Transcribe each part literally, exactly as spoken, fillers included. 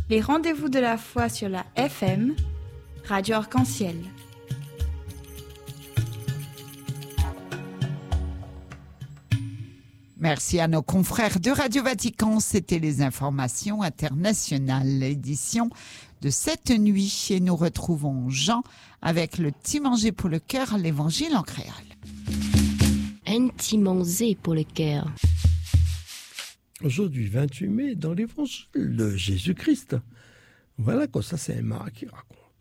Les rendez-vous de la foi sur la F M, Radio Arc-en-Ciel. Merci à nos confrères de Radio Vatican. C'était les informations internationales, l'édition de cette nuit. Et nous retrouvons Jean avec le petit manger pour le cœur, l'évangile en créole. Un petit manger pour le cœur. Aujourd'hui, vingt-huit mai, dans l'évangile de Jésus-Christ. Voilà que ça, c'est un Marc qui raconte.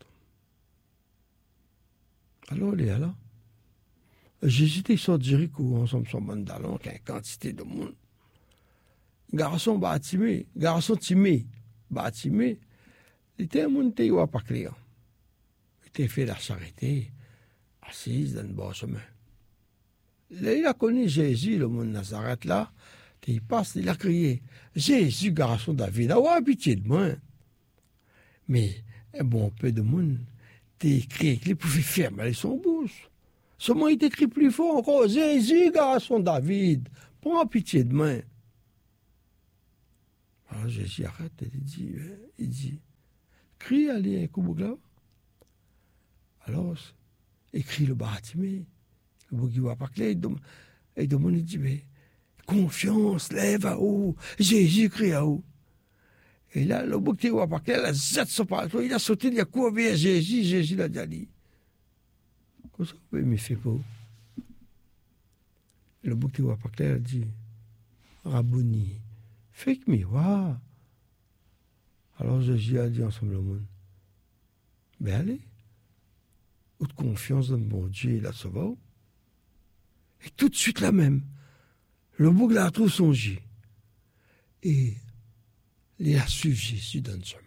Alors, il est là. Jésus était sur Jéricho, ensemble sur Mandalon, avec une quantité de monde. Garçon bâtimé, garçon timé, bâtimé, il était un monde qui n'était pas clair. Il était fait la charité, assise dans le bas chemin. Là, il a connu Jésus, le monde Nazareth là, il passe, il a crié, Jésus, garçon David, avoir pitié de moi. Mais un bon peu de monde, il crié qu'il pouvait fermer son bouche. Seulement, il écrit plus fort encore, Jésus, garçon David, prends pitié de moi. Alors Jésus arrête, il dit, il dit, crie, allez, un coup de glaive. Alors, il crie le bâtiment, le bouc qui va pas clair, et demande, il dit, mais, confiance, lève à haut, Jésus crie à haut. Et là, le bouc qui va pas clair, il a zette son partout, il a sauté, il a couru vers Jésus, Jésus l'a déjà dit. Qu'est-ce que vous me faites pas? Le bouc qui voit pas clair dit, Rabouni, fais que me voir. Alors Jésus a dit ensemble le monde, ben allez, haute confiance dans le bon Dieu, il a sauvé. Et tout de suite la même, le bouc l'a trouvé son Dieu. Et il a suivi Jésus dans le chemin.